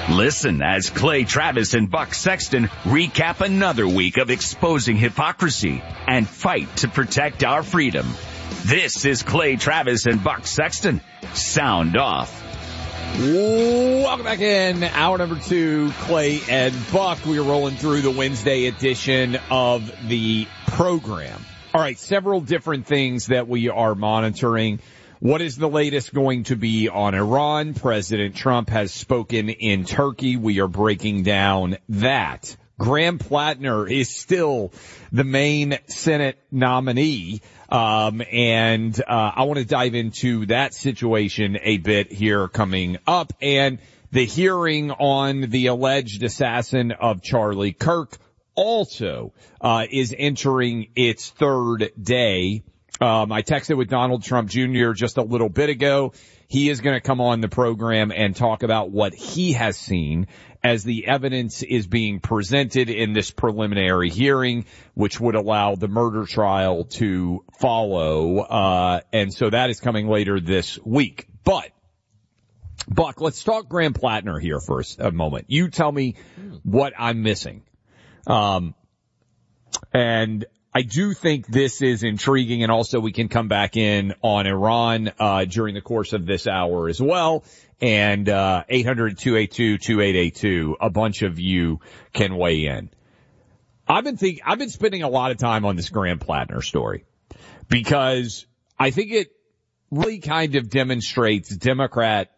Listen as Clay Travis and Buck Sexton recap another week of exposing hypocrisy and fight to protect our freedom. This is Clay Travis and Buck Sexton. Sound off. Welcome back in. Hour number 2, Clay and Buck. We are rolling through the Wednesday edition of the program. All right, several different things that we are monitoring. What is the latest going to be on Iran? President Trump has spoken in Turkey. We are breaking down that. Graham Plattner is still the main Senate nominee. I want to dive into that situation a bit here coming up. And the hearing on the alleged assassin of Charlie Kirk also is entering its third day. I texted with Donald Trump Jr. just a little bit ago. He is going to come on the program and talk about what he has seen as the evidence is being presented in this preliminary hearing, which would allow the murder trial to follow. And so that is coming later this week. But, Buck, let's talk Graham Plattner here for a moment. You tell me what I'm missing. And I do think this is intriguing, and also we can come back in on Iran during the course of this hour as well. And 800-282-2882, a bunch of you can weigh in. I've been spending a lot of time on this Graham Plattner story because I think it really kind of demonstrates Democrat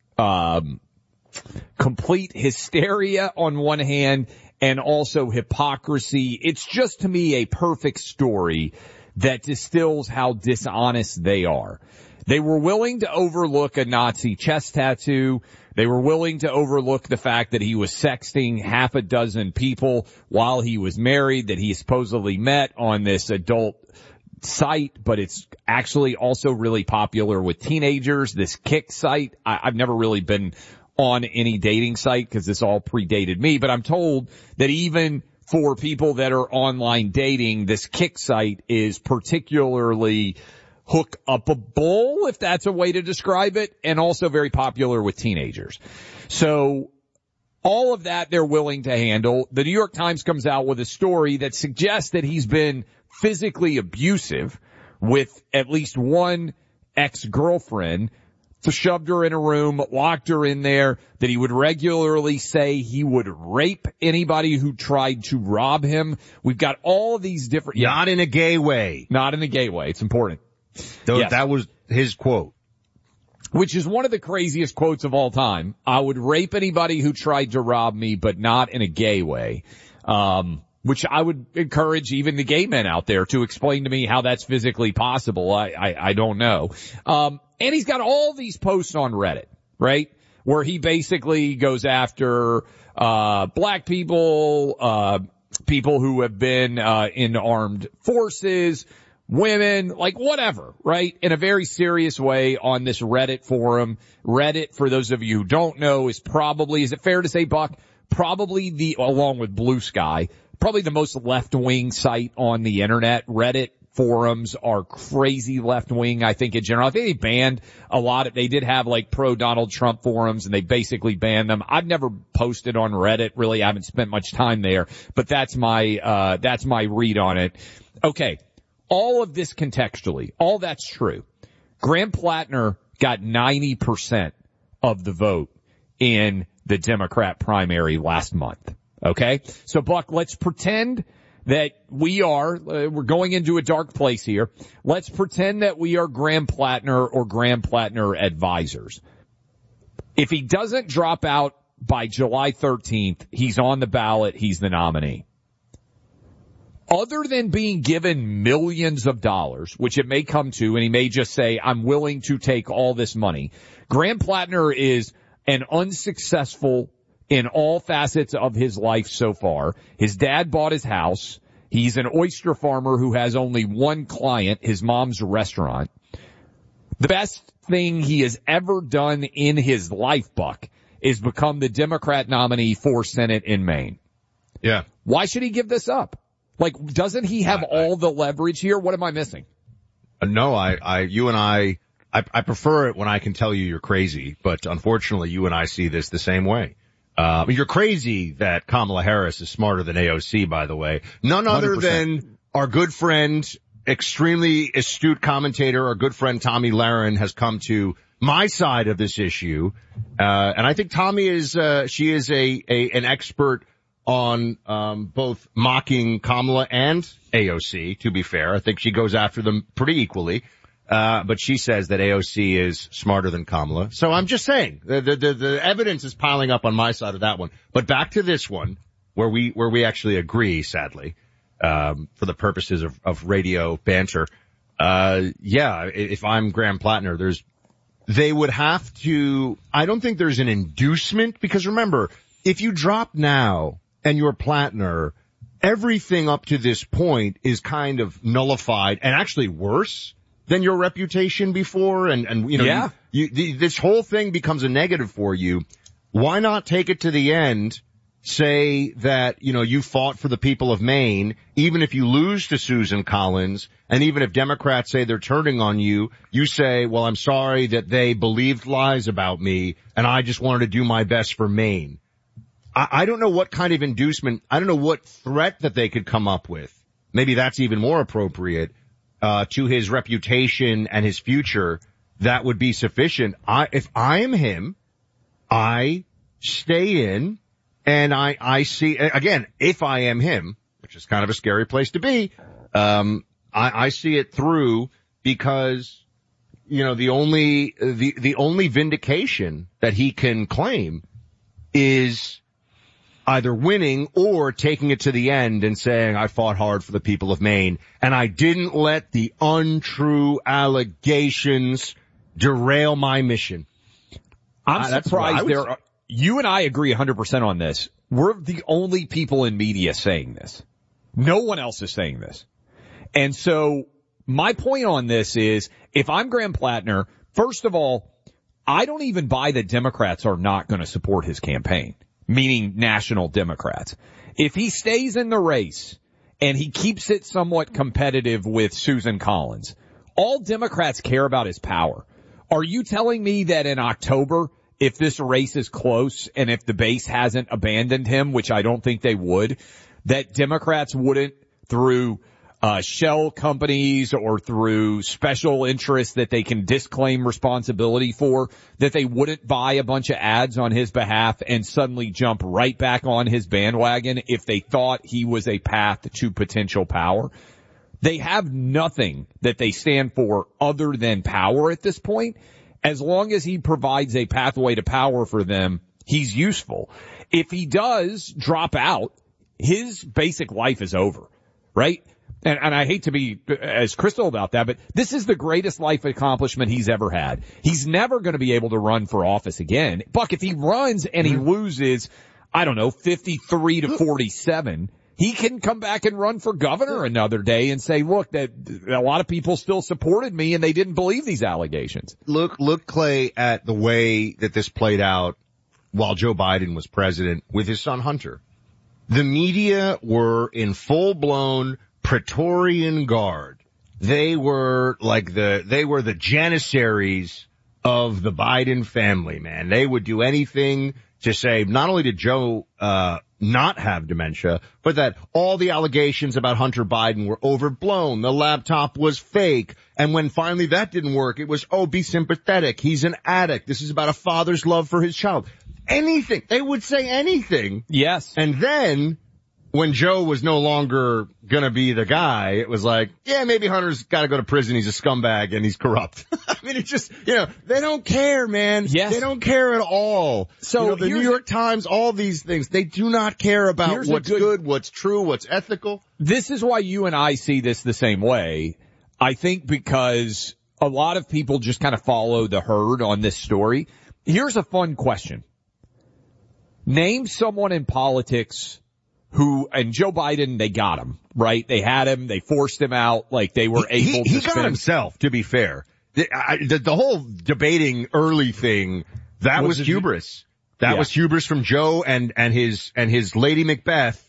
complete hysteria on one hand, and also hypocrisy. It's just, to me, a perfect story that distills how dishonest they are. They were willing to overlook a Nazi chest tattoo. They were willing to overlook the fact that he was sexting half a dozen people while he was married, that he supposedly met on this adult site, but it's actually also really popular with teenagers, this Kick site. I've never really been on any dating site because this all predated me, but I'm told that even for people that are online dating, this Kick site is particularly hook-upable, if that's a way to describe it, and also very popular with teenagers. So all of that they're willing to handle. The New York Times comes out with a story that suggests that he's been physically abusive with at least one ex-girlfriend, shoved her in a room, locked her in there, that he would regularly say he would rape anybody who tried to rob him. We've got all of these different... Not in a gay way. Not in a gay way. It's important. Yes. That was his quote. Which is one of the craziest quotes of all time. I would rape anybody who tried to rob me, but not in a gay way. Which I would encourage even the gay men out there to explain to me how that's physically possible. I don't know. And he's got all these posts on Reddit, right? Where he basically goes after, black people, people who have been, in armed forces, women, like whatever, right? In a very serious way on this Reddit forum. Reddit, for those of you who don't know, is it fair to say, Buck, probably along with Blue Sky, probably the most left-wing site on the internet. Reddit forums are crazy left-wing, I think, in general. I think they banned a lot they did have like pro-Donald Trump forums, and they basically banned them. I've never posted on Reddit, really. I haven't spent much time there, but that's my read on it. Okay. All of this contextually, all that's true. Graham Plattner got 90% of the vote in the Democrat primary last month. Okay? So, Buck, let's pretend that we're going into a dark place here. Let's pretend that we are Graham Plattner or Graham Plattner advisors. If he doesn't drop out by July 13th, he's on the ballot, he's the nominee. Other than being given millions of dollars, which it may come to, and he may just say, I'm willing to take all this money, Graham Plattner is an unsuccessful in all facets of his life so far. His dad bought his house. He's an oyster farmer who has only one client, his mom's restaurant. The best thing he has ever done in his life, Buck, is become the Democrat nominee for Senate in Maine. Yeah. Why should he give this up? Like, doesn't he have all the leverage here? What am I missing? No, I prefer it when I can tell you you're crazy, but unfortunately you and I see this the same way. You're crazy that Kamala Harris is smarter than AOC, by the way. None other 100%. than our good friend, extremely astute commentator, our good friend Tommy Lahren has come to my side of this issue. And I think Tommy is, she is an expert on, both mocking Kamala and AOC, to be fair. I think she goes after them pretty equally. But she says that AOC is smarter than Kamala. So I'm just saying the evidence is piling up on my side of that one. But back to this one where we actually agree, sadly, for the purposes of radio banter. If I'm Graham Plattner, they would have to, I don't think there's an inducement, because remember, if you drop now and you're Plattner, everything up to this point is kind of nullified and actually worse than your reputation before. And you know, this whole thing becomes a negative for you. Why not take it to the end? Say that, you know, you fought for the people of Maine, even if you lose to Susan Collins, and even if Democrats say they're turning on you, you say, well, I'm sorry that they believed lies about me, and I just wanted to do my best for Maine. I don't know what kind of inducement, I don't know what threat that they could come up with. Maybe that's even more appropriate, to his reputation and his future. That would be sufficient. If I am him, I stay in. And I see, again, if I am him, which is kind of a scary place to be, I see it through, because, you know, the only vindication that he can claim is either winning or taking it to the end and saying, I fought hard for the people of Maine, and I didn't let the untrue allegations derail my mission. I'm surprised you and I agree 100% on this. We're the only people in media saying this. No one else is saying this. And so my point on this is, if I'm Graham Plattner, first of all, I don't even buy that Democrats are not going to support his campaign, meaning national Democrats. If he stays in the race and he keeps it somewhat competitive with Susan Collins, all Democrats care about is power. Are you telling me that in October, if this race is close and if the base hasn't abandoned him, which I don't think they would, that Democrats wouldn't, through shell companies or through special interests that they can disclaim responsibility for, that they wouldn't buy a bunch of ads on his behalf and suddenly jump right back on his bandwagon if they thought he was a path to potential power? They have nothing that they stand for other than power at this point. As long as he provides a pathway to power for them, he's useful. If he does drop out, his basic life is over, right? And I hate to be as crystal about that, but this is the greatest life accomplishment he's ever had. He's never going to be able to run for office again. Buck, if he runs and he loses, 53 to 47, he can come back and run for governor another day and say, look, that a lot of people still supported me and they didn't believe these allegations. Look, Clay, at the way that this played out while Joe Biden was president with his son Hunter. The media were in full-blown Praetorian Guard. They were the Janissaries of the Biden family, man. They would do anything to say, not only did Joe, not have dementia, but that all the allegations about Hunter Biden were overblown. The laptop was fake. And when finally that didn't work, it was, be sympathetic. He's an addict. This is about a father's love for his child. Anything. They would say anything. Yes. And then when Joe was no longer gonna be the guy, it was like, yeah, maybe Hunter's gotta go to prison. He's a scumbag and he's corrupt. I mean, it's just, they don't care, man. Yes. They don't care at all. So the New York Times, all these things, they do not care about what's good, what's true, what's ethical. This is why you and I see this the same way. I think because a lot of people just kind of follow the herd on this story. Here's a fun question. Name someone in politics and Joe Biden, they got him, right? They had him, they forced him out, like they were able to He got himself, to be fair. The whole debating early thing, that was hubris. That was hubris from Joe and his Lady Macbeth,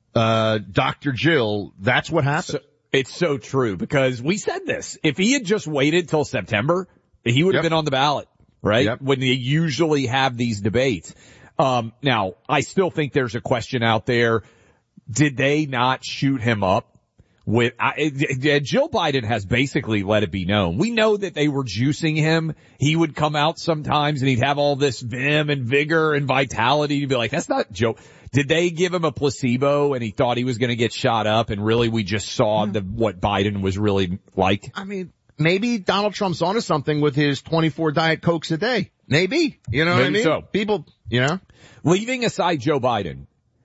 Dr. Jill. That's what happened. It's so true, because we said this. If he had just waited till September, he would have been on the ballot, right? When they usually have these debates. Now, I still think there's a question out there. Did they not shoot him up? Joe Biden has basically let it be known. We know that they were juicing him. He would come out sometimes and he'd have all this vim and vigor and vitality. You'd be like, that's not Joe. Did they give him a placebo and he thought he was going to get shot up and really we just saw what Biden was really like? I mean, maybe Donald Trump's onto something with his 24 Diet Cokes a day. Maybe. You know what I mean? So. People, you know? Leaving aside Joe Biden,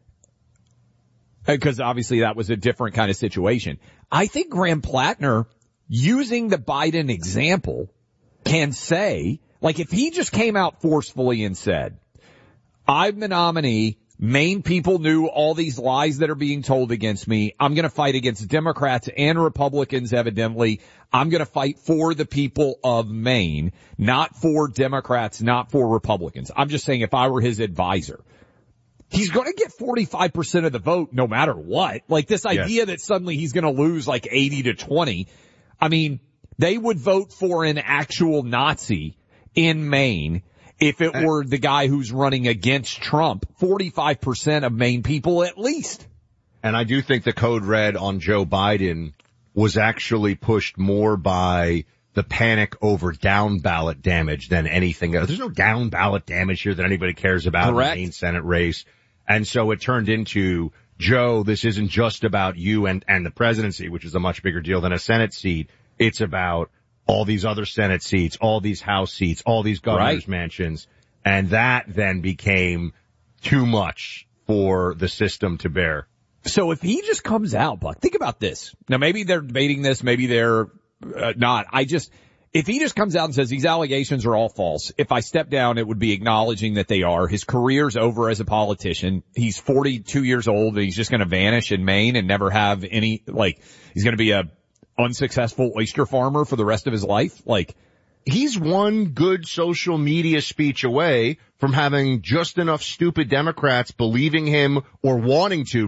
because obviously that was a different kind of situation. I think Graham Plattner, using the Biden example, can say, like if he just came out forcefully and said, I'm the nominee, Maine people knew all these lies that are being told against me, I'm going to fight against Democrats and Republicans evidently, I'm going to fight for the people of Maine, not for Democrats, not for Republicans. I'm just saying if I were his advisor. He's going to get 45% of the vote no matter what. Like this idea that suddenly he's going to lose like 80-20. I mean, they would vote for an actual Nazi in Maine if it were the guy who's running against Trump. 45% of Maine people at least. And I do think the code red on Joe Biden was actually pushed more by the panic over down ballot damage than anything else. There's no down ballot damage here that anybody cares about. Correct. In the Maine Senate race. And so it turned into, Joe, this isn't just about you and the presidency, which is a much bigger deal than a Senate seat. It's about all these other Senate seats, all these House seats, all these governor's mansions. And that then became too much for the system to bear. So if he just comes out, Buck, think about this. Now maybe they're debating this, maybe they're not. If he just comes out and says these allegations are all false, if I step down, it would be acknowledging that they are. His career's over as a politician. He's 42 years old and he's just going to vanish in Maine and never have any, he's going to be a unsuccessful oyster farmer for the rest of his life. He's one good social media speech away from having just enough stupid Democrats believing him or wanting to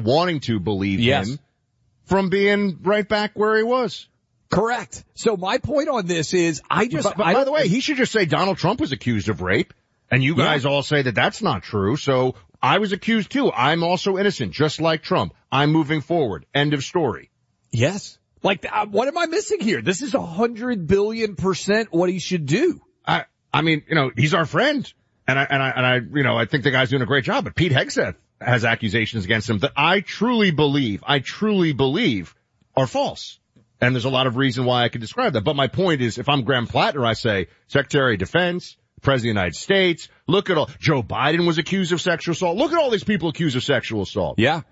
believe him from being right back where he was. Correct. So my point on this is by the way, he should just say Donald Trump was accused of rape and you guys all say that that's not true. So I was accused too. I'm also innocent, just like Trump. I'm moving forward. End of story. Yes. What am I missing here? This is 100 billion% what he should do. I mean, he's our friend and I think the guy's doing a great job, but Pete Hegseth has accusations against him that I truly believe are false. And there's a lot of reason why I could describe that. But my point is, if I'm Graham Plattner, I say, Secretary of Defense, President of the United States, look at all, Joe Biden was accused of sexual assault. Look at all these people accused of sexual assault. Yeah.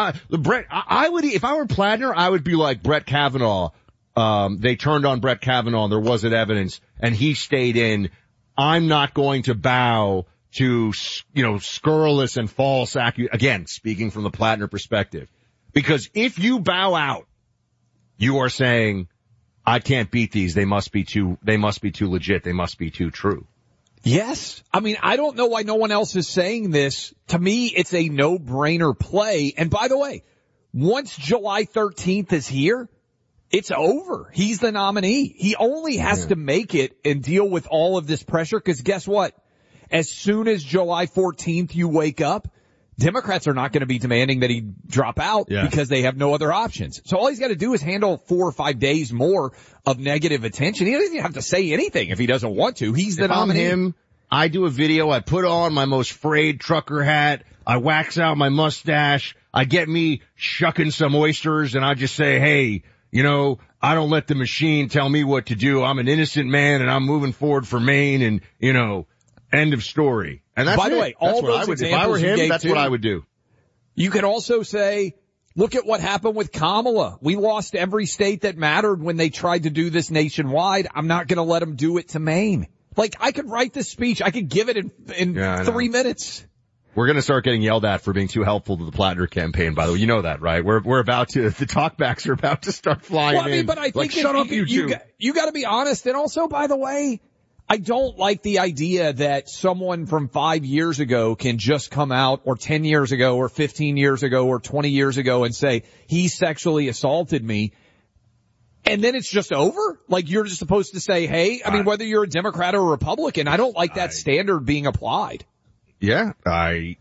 If I were Plattner, I would be like Brett Kavanaugh. They turned on Brett Kavanaugh and there wasn't evidence and he stayed in. I'm not going to bow to, scurrilous and false again, speaking from the Plattner perspective. Because if you bow out, you are saying, I can't beat these. They must be too legit. They must be too true. Yes. I mean, I don't know why no one else is saying this. To me, it's a no-brainer play. And by the way, once July 13th is here, it's over. He's the nominee. He only has to make it and deal with all of this pressure because guess what? As soon as July 14th you wake up, Democrats are not going to be demanding that he drop out because they have no other options. So all he's got to do is handle 4 or 5 days more of negative attention. He doesn't even have to say anything if he doesn't want to. He's the nominee. If I'm him, I do a video, I put on my most frayed trucker hat, I wax out my mustache, I get me shucking some oysters, and I just say, hey, I don't let the machine tell me what to do. I'm an innocent man, and I'm moving forward for Maine, and, end of story. And that's by the way, all those examples, if I were him, that's what I would do. You can also say, look at what happened with Kamala. We lost every state that mattered when they tried to do this nationwide. I'm not going to let them do it to Maine. I could write this speech. I could give it in 3 minutes. We're going to start getting yelled at for being too helpful to the Plattner campaign, by the way. You know that, right? We're about to, the talkbacks are about to start flying in. But I think shut up, you two. You got to be honest. And also, by the way, I don't like the idea that someone from 5 years ago can just come out, or 10 years ago, or 15 years ago, or 20 years ago and say, he sexually assaulted me. And then it's just over? You're just supposed to say, hey, I mean, whether you're a Democrat or a Republican, I don't like that standard being applied. Yeah, I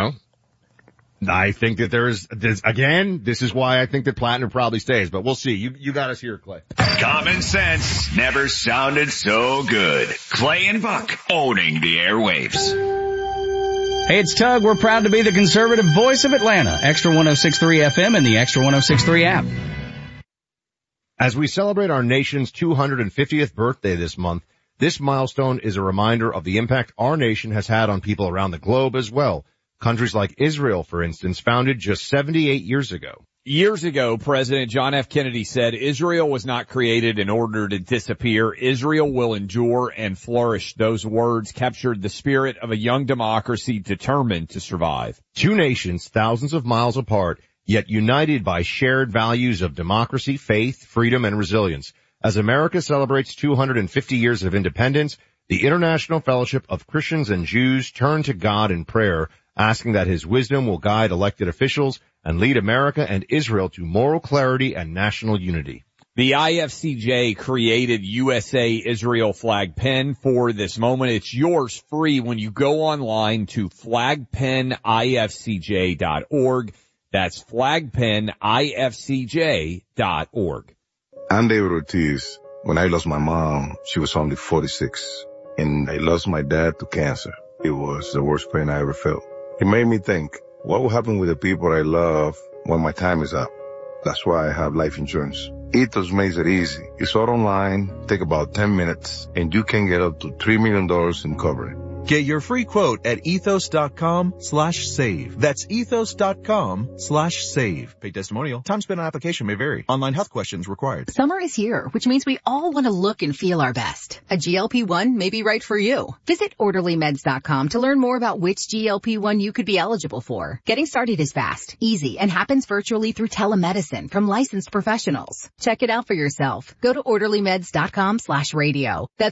think that this is why I think that Plattner probably stays, but we'll see. You got us here, Clay. Common sense never sounded so good. Clay and Buck owning the airwaves. Hey, it's Tug. We're proud to be the conservative voice of Atlanta. Extra 106.3 FM and the Extra 106.3 app. As we celebrate our nation's 250th birthday this month, this milestone is a reminder of the impact our nation has had on people around the globe as well. Countries like Israel, for instance, founded just 78 years ago. Years ago, President John F. Kennedy said Israel was not created in order to disappear. Israel will endure and flourish. Those words captured the spirit of a young democracy determined to survive. Two nations thousands of miles apart, yet united by shared values of democracy, faith, freedom, and resilience. As America celebrates 250 years of independence, the International Fellowship of Christians and Jews turn to God in prayer, asking that his wisdom will guide elected officials and lead America and Israel to moral clarity and national unity. The IFCJ created USA Israel flag pen for this moment. It's yours free when you go online to flagpenifcj.org. That's flagpenifcj.org. I'm David Ortiz. When I lost my mom, she was only 46. And I lost my dad to cancer. It was the worst pain I ever felt. It made me think, what will happen with the people I love when my time is up? That's why I have life insurance. Ethos makes it easy. It's all online, take about 10 minutes, and you can get up to $3 million in coverage. Get your free quote at ethos.com/save. That's ethos.com/save. Paid testimonial. Time spent on application may vary. Online health questions required. Summer is here, which means we all want to look and feel our best. A GLP-1 may be right for you. Visit orderlymeds.com to learn more about which GLP-1 you could be eligible for. Getting started is fast, easy, and happens virtually through telemedicine from licensed professionals. Check it out for yourself. Go to orderlymeds.com/radio. That's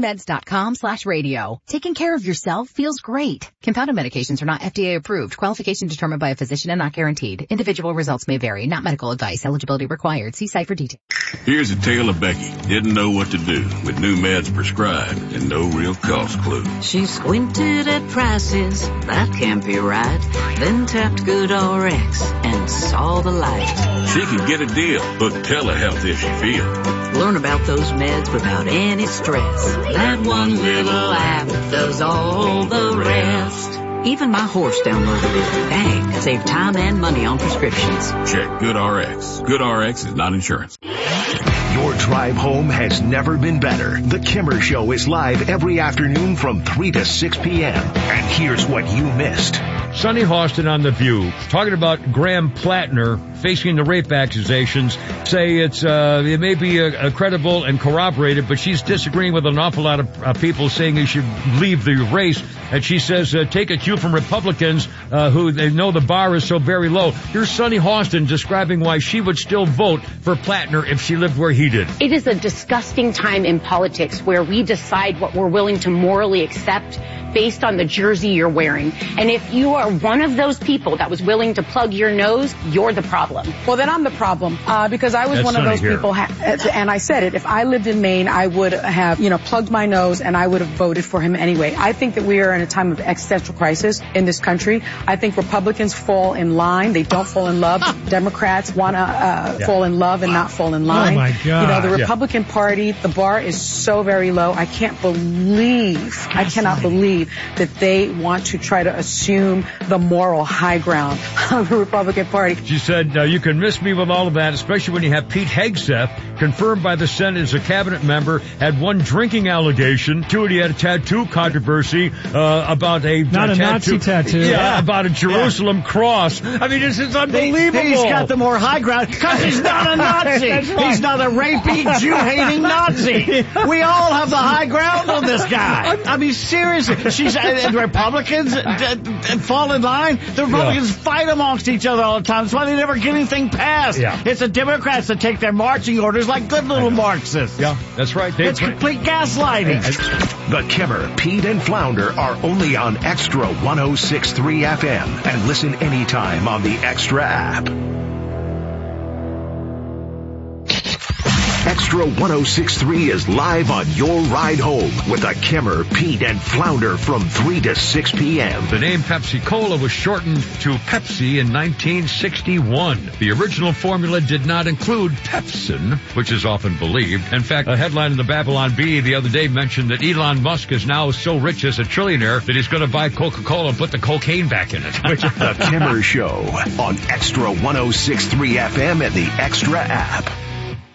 orderlymeds.com/radio. Taking care of yourself feels great. Compounded medications are not FDA approved. Qualification determined by a physician and not guaranteed. Individual results may vary. Not medical advice. Eligibility required. See site for details. Here's a tale of Becky. Didn't know what to do with new meds prescribed and no real cost clue. She squinted at prices. That can't be right. Then tapped GoodRx and saw the light. She can get a deal. Book telehealth if she feels. Learn about those meds without any stress. That one little app does all the rest. Even my horse downloaded it. Dang, save time and money on prescriptions. Check GoodRx. GoodRx is not insurance. Your drive home has never been better. The Kimmer Show is live every afternoon from 3 to 6 p.m. And here's what you missed. Sonny Hostin on The View, talking about Graham Plattner facing the rape accusations, say it may be credible and corroborated, but she's disagreeing with an awful lot of people saying he should leave the race. And she says, take a cue from Republicans who they know the bar is so very low. Here's Sonny Hostin describing why she would still vote for Plattner if she lived where he did. It is a disgusting time in politics where we decide what we're willing to morally accept based on the jersey you're wearing. And if you are one of those people that was willing to plug your nose, you're the problem. Well, then I'm the problem, because I was one of those people, and I said it, if I lived in Maine, I would have, plugged my nose and I would have voted for him anyway. I think that we are in a time of existential crisis in this country. I think Republicans fall in line. They don't fall in love. Democrats want to fall in love and not fall in line. Oh, my God. The Republican Party, the bar is so very low. I cannot believe that they want to try to assume the moral high ground of the Republican Party. She said, you can miss me with all of that, especially when you have Pete Hegseth, confirmed by the Senate as a cabinet member, had one drinking allegation. Two, he had a tattoo controversy about a Nazi tattoo. Yeah, about a Jerusalem cross. I mean, this is unbelievable. He's got the more high ground because he's not a Nazi. Right. He's not a rapey, Jew-hating Nazi. We all have the high ground on this guy. I mean, seriously. And Republicans fall in line. The Republicans fight amongst each other all the time. That's why they never get anything passed. Yeah. It's the Democrats that take their marching orders like good little Marxists. Yeah, that's right. It's complete gaslighting. The Kimmer, Pete, and Flounder are only on Extra 106.3 FM. And listen anytime on the Extra app. Extra 106.3 is live on your ride home with the Kimmer, Pete, and Flounder from 3 to 6 p.m. The name Pepsi-Cola was shortened to Pepsi in 1961. The original formula did not include pepsin, which is often believed. In fact, a headline in the Babylon Bee the other day mentioned that Elon Musk is now so rich as a trillionaire that he's going to buy Coca-Cola and put the cocaine back in it. The Kimmer Show on Extra 106.3 FM and the Extra app.